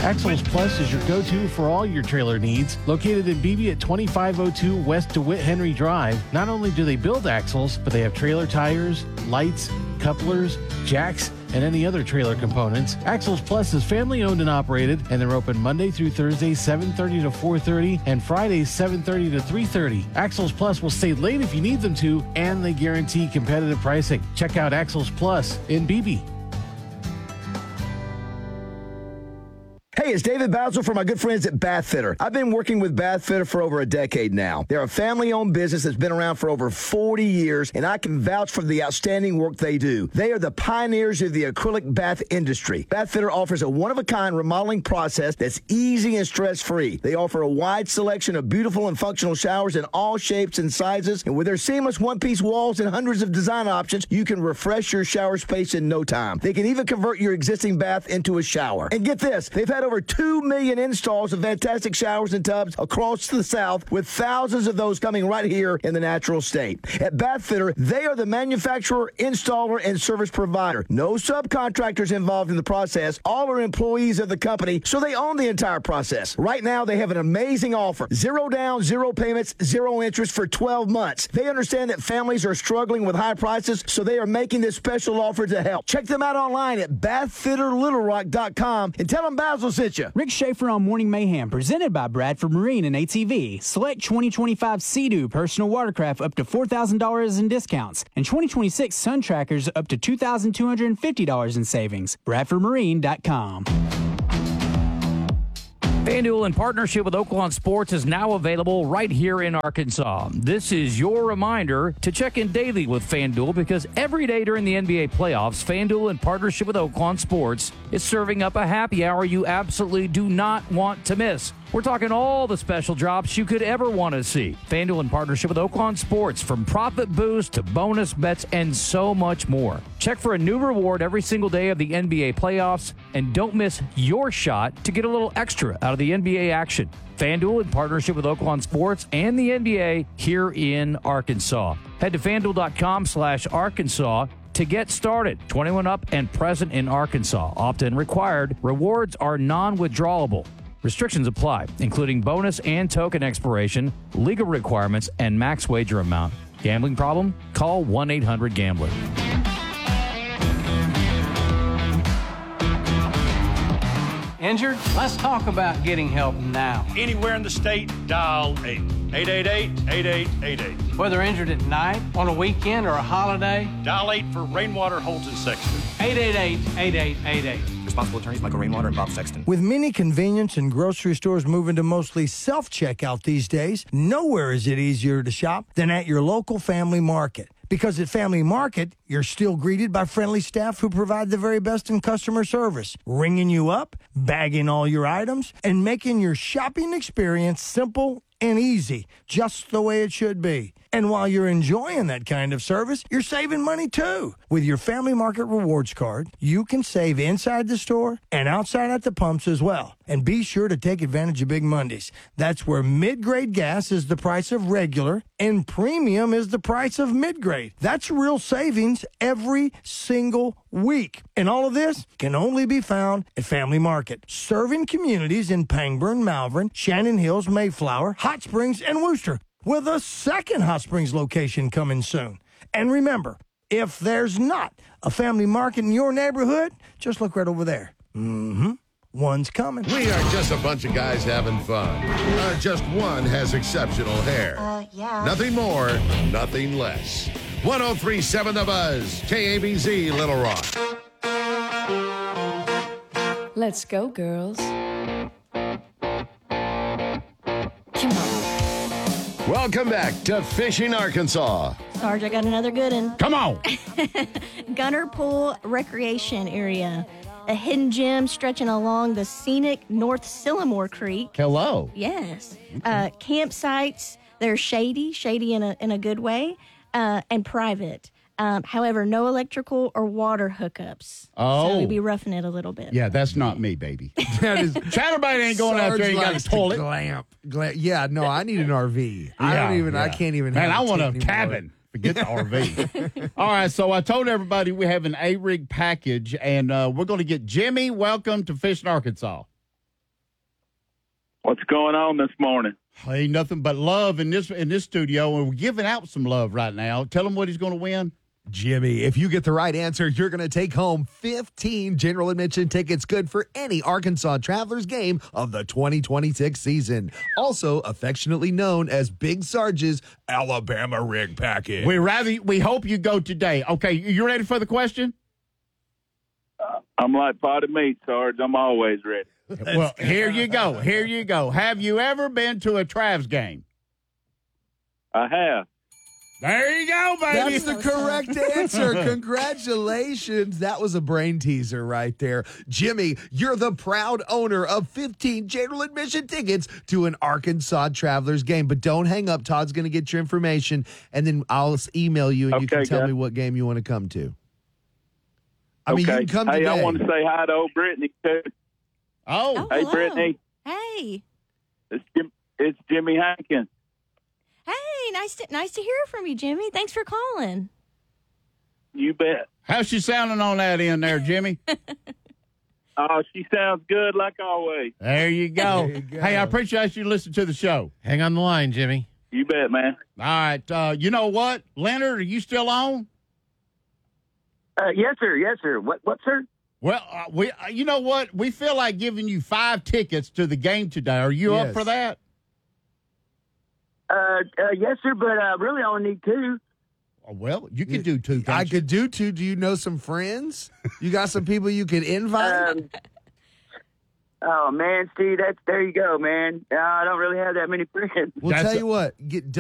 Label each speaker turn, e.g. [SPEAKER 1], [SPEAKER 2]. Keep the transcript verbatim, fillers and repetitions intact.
[SPEAKER 1] Axles Plus is your go-to for all your trailer needs. Located in Beebe at twenty-five oh two West DeWitt Henry Drive, not only do they build axles, but they have trailer tires, lights, couplers, jacks, and any other trailer components. Axles Plus is family-owned and operated, and they're open Monday through Thursday, seven thirty to four thirty, and Fridays, seven thirty to three thirty. Axles Plus will stay late if you need them to, and they guarantee competitive pricing. Check out Axles Plus in Beebe.
[SPEAKER 2] Hey, it's David Basil from my good friends at Bath Fitter. I've been working with Bath Fitter for over a decade now. They're a family-owned business that's been around for over forty years, and I can vouch for the outstanding work they do. They are the pioneers of the acrylic bath industry. Bath Fitter offers a one-of-a-kind remodeling process that's easy and stress-free. They offer a wide selection of beautiful and functional showers in all shapes and sizes, and with their seamless one-piece walls and hundreds of design options, you can refresh your shower space in no time. They can even convert your existing bath into a shower. And get this, they've had over two million installs of fantastic showers and tubs across the South, with thousands of those coming right here in the natural state. At Bath Fitter, they are the manufacturer, installer, and service provider. No subcontractors involved in the process. All are employees of the company, so they own the entire process. Right now, they have an amazing offer. Zero down, zero payments, zero interest for twelve months. They understand that families are struggling with high prices, so they are making this special offer to help. Check them out online at bath fitter little rock dot com and tell them Basil sent you.
[SPEAKER 3] Rick Schaefer on Morning Mayhem, presented by Bradford Marine and A T V. Select twenty twenty-five Sea-Doo personal watercraft up to four thousand dollars in discounts, and twenty twenty-six Sun Trackers up to two thousand two hundred fifty dollars in savings. Bradford Marine dot com.
[SPEAKER 4] FanDuel, in partnership with Oaklawn Sports, is now available right here in Arkansas. This is your reminder to check in daily with FanDuel, because every day during the N B A playoffs, FanDuel, in partnership with Oaklawn Sports, is serving up a happy hour you absolutely do not want to miss. We're talking all the special drops you could ever want to see. FanDuel, in partnership with Oaklawn Sports, from profit boost to bonus bets and so much more. Check for a new reward every single day of the N B A playoffs, and don't miss your shot to get a little extra out of the N B A action. FanDuel, in partnership with Oaklawn Sports and the N B A here in Arkansas. Head to FanDuel.com slash Arkansas to get started. twenty-one up and present in Arkansas. Opt-in required. Rewards are non-withdrawable. Restrictions apply, including bonus and token expiration, legal requirements, and max wager amount. Gambling problem? Call one eight hundred gambler.
[SPEAKER 5] Injured? Let's talk about getting help now.
[SPEAKER 6] Anywhere in the state, dial eight. eight eight eight, eight eight eight eight.
[SPEAKER 5] Whether injured at night, on a weekend, or a holiday,
[SPEAKER 6] dial eight for Rainwater, Holt, and Sexton.
[SPEAKER 5] eight eight eight, eight eight eight eight.
[SPEAKER 7] Responsible attorneys Michael Rainwater and Bob Sexton.
[SPEAKER 8] With many convenience and grocery stores moving to mostly self-checkout these days, nowhere is it easier to shop than at your local Family Market. Because at Family Market, you're still greeted by friendly staff who provide the very best in customer service, ringing you up, bagging all your items, and making your shopping experience simple and easy, just the way it should be. And while you're enjoying that kind of service, you're saving money too. With your Family Market Rewards card, you can save inside the store and outside at the pumps as well. And be sure to take advantage of Big Mondays. That's where mid-grade gas is the price of regular and premium is the price of mid-grade. That's real savings every single week. And all of this can only be found at Family Market, serving communities in Pangburn, Malvern, Shannon Hills, Mayflower, Hot Springs, and Wooster, with a second Hot Springs location coming soon. And remember, if there's not a Family Market in your neighborhood, just look right over there. Mm-hmm. One's coming.
[SPEAKER 9] We are just a bunch of guys having fun. Uh, just one has exceptional hair.
[SPEAKER 10] Uh, yeah.
[SPEAKER 9] Nothing more, nothing less. one oh three point seven The Buzz, K A B Z, Little Rock.
[SPEAKER 10] Let's go, girls. Come on.
[SPEAKER 9] Welcome back to Fishing Arkansas.
[SPEAKER 11] Sarge, I got another good one.
[SPEAKER 9] Come on.
[SPEAKER 11] Gunner Pool Recreation Area. A hidden gem stretching along the scenic North Sillamore Creek.
[SPEAKER 12] Hello.
[SPEAKER 11] Yes. Okay. Uh, campsites, they're shady, shady in a in a good way, uh, and private. Um, however, no electrical or water hookups.
[SPEAKER 12] Oh.
[SPEAKER 11] So we'd be roughing it a little bit.
[SPEAKER 12] Yeah, that's not me, baby. That is, Chatterbait ain't going
[SPEAKER 13] Sarge
[SPEAKER 12] out there and got a toilet.
[SPEAKER 13] Glamp, glamp. Yeah, no, I need an R V. I
[SPEAKER 12] Yeah,
[SPEAKER 13] don't even,
[SPEAKER 12] yeah.
[SPEAKER 13] I can't even
[SPEAKER 12] Man,
[SPEAKER 13] have
[SPEAKER 12] I
[SPEAKER 13] a
[SPEAKER 12] want a
[SPEAKER 13] tent
[SPEAKER 12] cabin.
[SPEAKER 13] anymore.
[SPEAKER 12] Forget the R V. All right, so I told everybody we have an A-Rig package, and uh, we're going to get Jimmy. Welcome to Fishing Arkansas.
[SPEAKER 14] What's going on this morning?
[SPEAKER 12] Ain't nothing but love in this in this studio, and we're giving out some love right now. Tell him what he's going to win.
[SPEAKER 13] Jimmy, if you get the right answer, you're going to take home fifteen general admission tickets good for any Arkansas Travelers game of the twenty twenty-six season. Also affectionately known as Big Sarge's Alabama Rig Package.
[SPEAKER 12] We rather we hope you go today. Okay, you ready for the question?
[SPEAKER 14] Uh, I'm like potted meat, Sarge. I'm always ready.
[SPEAKER 12] Well, here you go. Here you go. Have you ever been to a Travs game?
[SPEAKER 14] I have.
[SPEAKER 12] There you go, baby.
[SPEAKER 13] That's the correct answer. Congratulations. That was a brain teaser right there. Jimmy, you're the proud owner of fifteen general admission tickets to an Arkansas Travelers game. But don't hang up. Todd's going to get your information, and then I'll email you, and
[SPEAKER 14] okay,
[SPEAKER 13] you can tell
[SPEAKER 14] guys.
[SPEAKER 13] me what game you want to come to. I
[SPEAKER 14] okay.
[SPEAKER 13] mean, you can come
[SPEAKER 14] hey,
[SPEAKER 13] today.
[SPEAKER 14] I want to say hi to old Brittany, too.
[SPEAKER 12] Oh.
[SPEAKER 11] Oh,
[SPEAKER 14] hey,
[SPEAKER 11] hello.
[SPEAKER 14] Brittany.
[SPEAKER 11] Hey.
[SPEAKER 14] It's, Jim, it's Jimmy Hankins.
[SPEAKER 11] Hey, nice to nice to hear from you, Jimmy. Thanks for calling.
[SPEAKER 14] You bet.
[SPEAKER 12] How's she sounding on that end there, Jimmy?
[SPEAKER 14] Oh, she sounds good like always.
[SPEAKER 12] There you go.
[SPEAKER 13] There you go.
[SPEAKER 12] Hey, I appreciate you listening to the show.
[SPEAKER 1] Hang on the line, Jimmy.
[SPEAKER 14] You bet, man.
[SPEAKER 12] All right. Uh, you know what? Leonard, are you still on?
[SPEAKER 15] Uh, yes, sir. Yes, sir. What, what, sir?
[SPEAKER 12] Well, uh, we, uh, you know what? We feel like giving you five tickets to the game today. Are you
[SPEAKER 13] Yes.
[SPEAKER 12] up for that?
[SPEAKER 15] Uh, uh, yes, sir. But I really only need two.
[SPEAKER 12] Oh, well, you could do two.
[SPEAKER 13] I
[SPEAKER 12] can't you?
[SPEAKER 13] could do two. Do you know some friends? You got some people you could invite?
[SPEAKER 15] Um, oh man, Steve, that's there you go, man. Uh, I don't really have that many friends.
[SPEAKER 13] We'll
[SPEAKER 12] That's
[SPEAKER 13] tell
[SPEAKER 12] a-
[SPEAKER 13] you what. Get